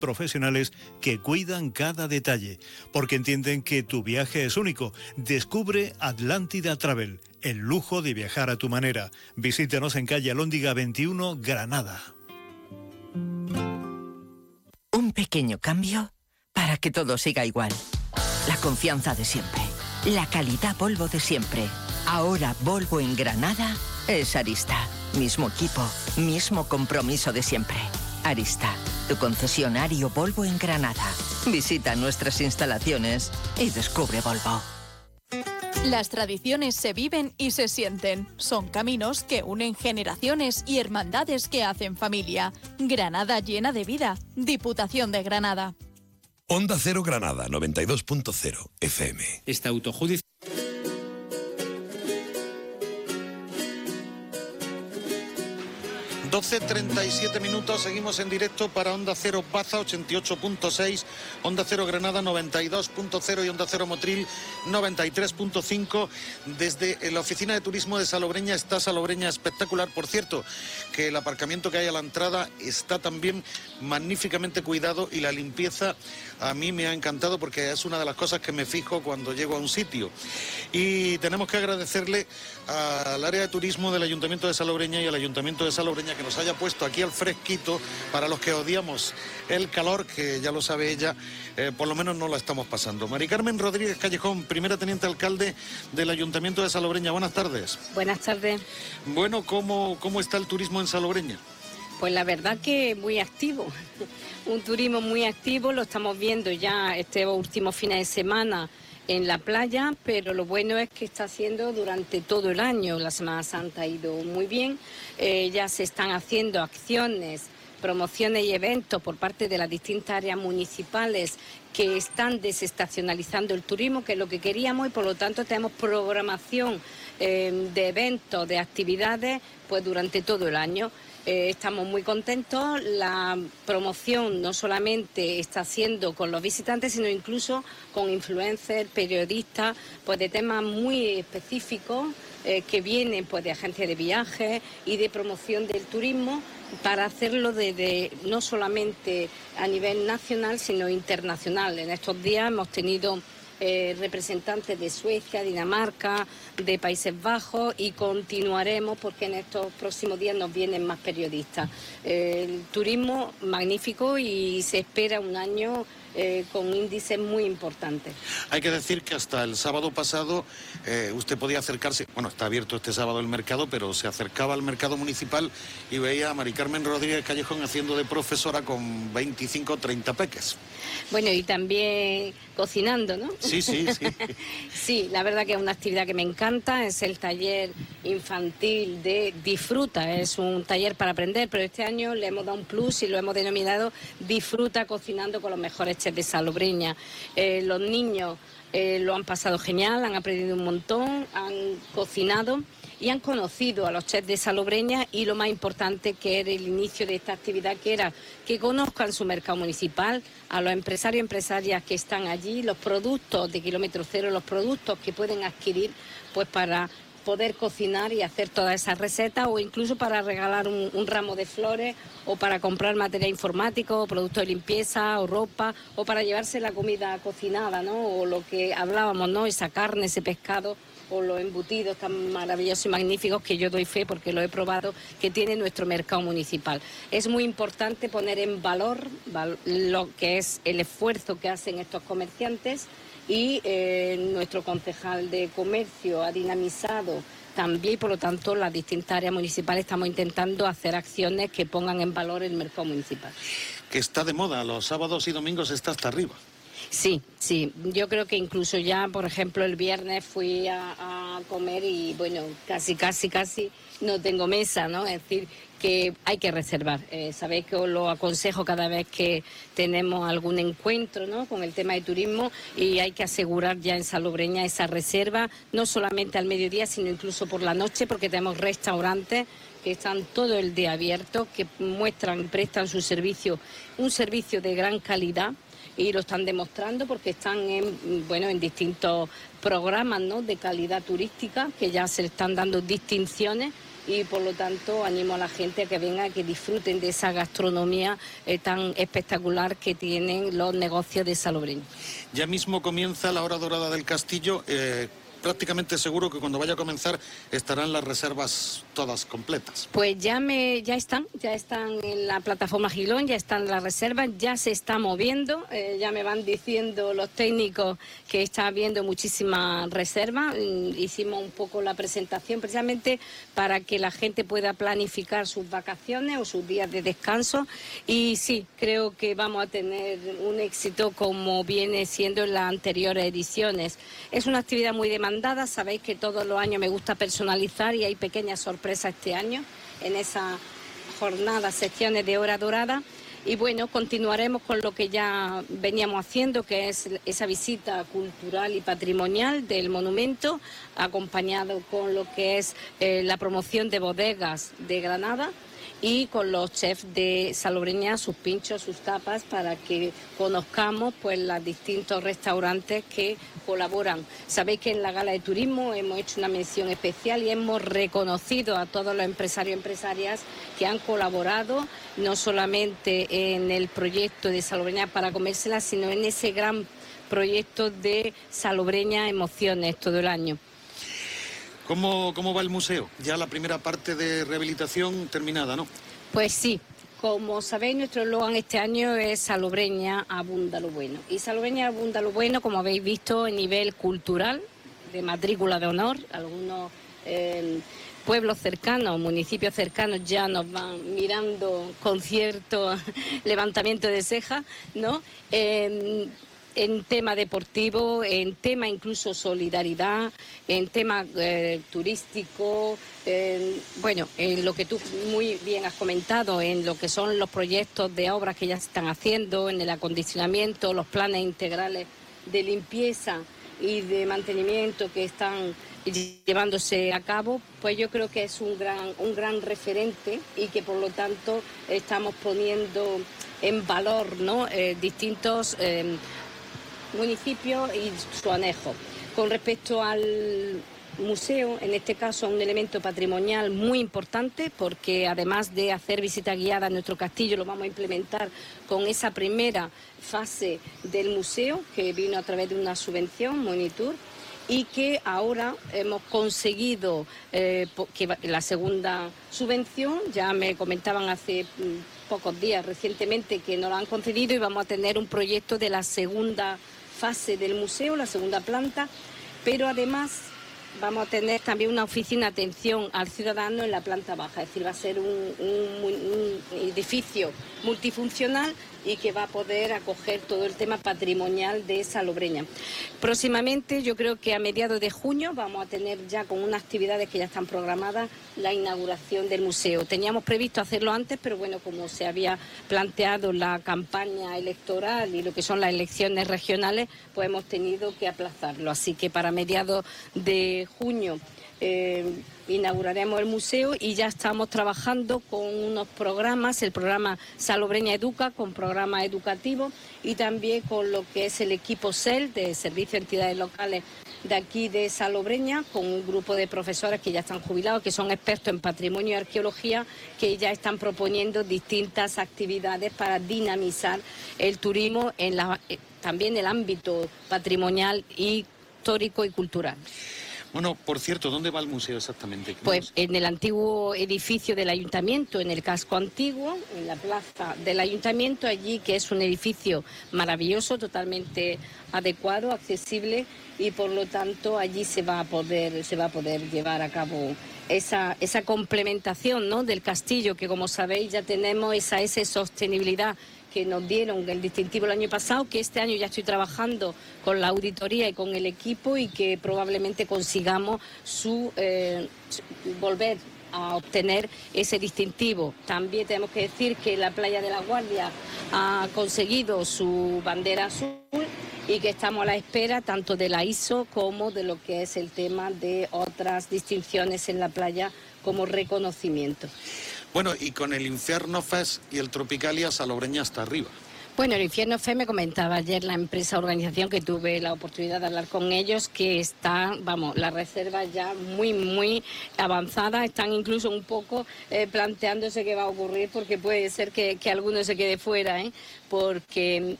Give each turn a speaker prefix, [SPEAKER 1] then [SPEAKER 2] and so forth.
[SPEAKER 1] profesionales que cuidan cada detalle, porque entienden que tu viaje es único. Descubre Atlántida Travel, el lujo de viajar a tu manera. Visítanos en calle Alhóndiga 21, Granada.
[SPEAKER 2] Un pequeño cambio para que todo siga igual. La confianza de siempre. La calidad Volvo de siempre. Ahora Volvo en Granada es Arista. Mismo equipo, mismo compromiso de siempre. Arista, tu concesionario Volvo en Granada. Visita nuestras instalaciones y descubre Volvo.
[SPEAKER 3] Las tradiciones se viven y se sienten. Son caminos que unen generaciones y hermandades que hacen familia. Granada llena de vida. Diputación de Granada.
[SPEAKER 4] Onda Cero Granada, 92.0 FM.
[SPEAKER 5] Esta autojudicial.
[SPEAKER 6] 12:37 minutos, seguimos en directo para Onda Cero Baza 88.6, Onda Cero Granada 92.0 y Onda Cero Motril 93.5. Desde la oficina de turismo de Salobreña está Salobreña espectacular. Por cierto, que el aparcamiento que hay a la entrada está también magníficamente cuidado y la limpieza a mí me ha encantado porque es una de las cosas que me fijo cuando llego a un sitio. Y tenemos que agradecerle al área de turismo del Ayuntamiento de Salobreña y al Ayuntamiento de Salobreña que nos haya puesto aquí al fresquito para los que odiamos el calor, que ya lo sabe ella, por lo menos no la estamos pasando. Mari Carmen Rodríguez Callejón, primera teniente alcalde del Ayuntamiento de Salobreña. Buenas tardes.
[SPEAKER 7] Buenas tardes.
[SPEAKER 6] Bueno, ¿cómo está el turismo en Salobreña?
[SPEAKER 7] Pues la verdad que muy activo, un turismo muy activo, lo estamos viendo ya este último fin de semana en la playa, pero lo bueno es que está haciendo durante todo el año. La Semana Santa ha ido muy bien, ya se están haciendo acciones, promociones y eventos por parte de las distintas áreas municipales que están desestacionalizando el turismo, que es lo que queríamos, y por lo tanto tenemos programación de eventos, de actividades, pues durante todo el año. Estamos muy contentos. La promoción no solamente está haciendo con los visitantes, sino incluso con influencers, periodistas, pues de temas muy específicos que vienen pues de agencias de viajes y de promoción del turismo, para hacerlo no solamente a nivel nacional, sino internacional. En estos días hemos tenido representantes de Suecia, Dinamarca, de Países Bajos, y continuaremos porque en estos próximos días nos vienen más periodistas. El turismo magnífico y se espera un año con índices muy importantes.
[SPEAKER 6] Hay que decir que hasta el sábado pasado usted podía acercarse, bueno, está abierto este sábado el mercado, pero se acercaba al mercado municipal y veía a Mari Carmen Rodríguez Callejón haciendo de profesora con 25 o 30 peques.
[SPEAKER 7] Bueno, y también cocinando, ¿no?
[SPEAKER 6] Sí, sí, sí.
[SPEAKER 7] Sí, la verdad que es una actividad que me encanta, es el taller infantil de Disfruta, es un taller para aprender, pero este año le hemos dado un plus y lo hemos denominado Disfruta cocinando con los mejores chefs de Salobreña. Los niños lo han pasado genial, han aprendido un montón, han cocinado y han conocido a los chefs de Salobreña, y lo más importante, que era el inicio de esta actividad, que era que conozcan su mercado municipal, a los empresarios y empresarias que están allí, los productos de kilómetro cero, los productos que pueden adquirir pues para poder cocinar y hacer todas esas recetas, o incluso para regalar un ramo de flores, o para comprar material informático, o productos de limpieza, o ropa, o para llevarse la comida cocinada, ¿no? O lo que hablábamos, ¿no? Esa carne, ese pescado, o los embutidos tan maravillosos y magníficos que yo doy fe porque lo he probado, que tiene nuestro mercado municipal. Es muy importante poner en valor lo que es el esfuerzo que hacen estos comerciantes, y nuestro concejal de comercio ha dinamizado también, por lo tanto las distintas áreas municipales estamos intentando hacer acciones que pongan en valor el mercado municipal.
[SPEAKER 6] Que está de moda, los sábados y domingos está hasta arriba.
[SPEAKER 7] Sí, sí, yo creo que incluso ya, por ejemplo, el viernes fui a comer y bueno, casi no tengo mesa, ¿no? Es decir, que hay que reservar. Sabéis que os lo aconsejo cada vez que tenemos algún encuentro, ¿no?, con el tema de turismo, y hay que asegurar ya en Salobreña esa reserva, no solamente al mediodía, sino incluso por la noche, porque tenemos restaurantes que están todo el día abiertos, que prestan su servicio, un servicio de gran calidad, y lo están demostrando porque están en distintos programas, ¿no?, de calidad turística, que ya se le están dando distinciones, y por lo tanto animo a la gente a que venga, que disfruten de esa gastronomía tan espectacular que tienen los negocios de Salobreña.
[SPEAKER 6] Ya mismo comienza la hora dorada del castillo. Prácticamente seguro que cuando vaya a comenzar estarán las reservas todas completas.
[SPEAKER 7] Pues ya están en la plataforma Gilón, ya están las reservas, ya se está moviendo, ya me van diciendo los técnicos que está habiendo muchísimas reservas. Hicimos un poco la presentación precisamente para que la gente pueda planificar sus vacaciones o sus días de descanso, y sí, creo que vamos a tener un éxito como viene siendo en las anteriores ediciones. Es una actividad muy demandada. Sabéis que todos los años me gusta personalizar y hay pequeñas sorpresas este año en esa jornada, secciones de hora dorada. Y bueno, continuaremos con lo que ya veníamos haciendo, que es esa visita cultural y patrimonial del monumento, acompañado con lo que es la promoción de bodegas de Granada y con los chefs de Salobreña, sus pinchos, sus tapas, para que conozcamos pues los distintos restaurantes que colaboran. Sabéis que en la Gala de Turismo hemos hecho una mención especial y hemos reconocido a todos los empresarios y empresarias que han colaborado, no solamente en el proyecto de Salobreña para comérsela, sino en ese gran proyecto de Salobreña Emociones todo el año.
[SPEAKER 6] ¿Cómo va el museo? Ya la primera parte de rehabilitación terminada, ¿no?
[SPEAKER 7] Pues sí. Como sabéis, nuestro eslogan este año es Salobreña abunda lo bueno. Y Salobreña abunda lo bueno, como habéis visto, a nivel cultural, de matrícula de honor. Algunos pueblos cercanos, municipios cercanos ya nos van mirando con cierto levantamiento de cejas, ¿no? En tema deportivo, en tema incluso solidaridad, en tema turístico, en lo que tú muy bien has comentado, en lo que son los proyectos de obras que ya se están haciendo, en el acondicionamiento, los planes integrales de limpieza y de mantenimiento que están llevándose a cabo, pues yo creo que es un gran referente y que por lo tanto estamos poniendo en valor, ¿no? Distintos municipios y su anejo. Con respecto al museo, en este caso un elemento patrimonial muy importante, porque además de hacer visita guiada a nuestro castillo, lo vamos a implementar con esa primera fase del museo que vino a través de una subvención, Monitur, y que ahora hemos conseguido que la segunda subvención, ya me comentaban hace pocos días recientemente que nos la han concedido, y vamos a tener un proyecto de la segunda fase del museo, la segunda planta, pero además vamos a tener también una oficina de atención al ciudadano en la planta baja, es decir, va a ser un edificio multifuncional y que va a poder acoger todo el tema patrimonial de Salobreña. Próximamente, yo creo que a mediados de junio, vamos a tener ya con unas actividades que ya están programadas la inauguración del museo. Teníamos previsto hacerlo antes, pero bueno, como se había planteado la campaña electoral y lo que son las elecciones regionales, pues hemos tenido que aplazarlo. Así que para mediados de junio inauguraremos el museo y ya estamos trabajando con unos programas, el programa Salobreña Educa, con programas educativos, y también con lo que es el equipo SEL, de Servicio de Entidades Locales de aquí de Salobreña, con un grupo de profesores que ya están jubilados, que son expertos en patrimonio y arqueología, que ya están proponiendo distintas actividades para dinamizar el turismo en también el ámbito patrimonial, histórico y cultural.
[SPEAKER 6] Bueno, por cierto, ¿dónde va el museo exactamente?
[SPEAKER 7] Pues en el antiguo edificio del ayuntamiento, en el casco antiguo, en la plaza del ayuntamiento, allí, que es un edificio maravilloso, totalmente adecuado, accesible, y por lo tanto allí se va a poder llevar a cabo esa complementación, ¿no?, del castillo, que como sabéis ya tenemos esa sostenibilidad que nos dieron el distintivo el año pasado, que este año ya estoy trabajando con la auditoría y con el equipo, y que probablemente consigamos volver a obtener ese distintivo. También tenemos que decir que la Playa de la Guardia ha conseguido su bandera azul y que estamos a la espera tanto de la ISO como de lo que es el tema de otras distinciones en la playa como reconocimiento.
[SPEAKER 6] Bueno, y con el Infierno Fest y el Tropicalia, Salobreña está arriba.
[SPEAKER 7] Bueno, el Infierno Fe me comentaba ayer la empresa organización que tuve la oportunidad de hablar con ellos, que está, vamos, las reservas ya muy avanzadas, están incluso un poco planteándose qué va a ocurrir, porque puede ser que alguno se quede fuera, porque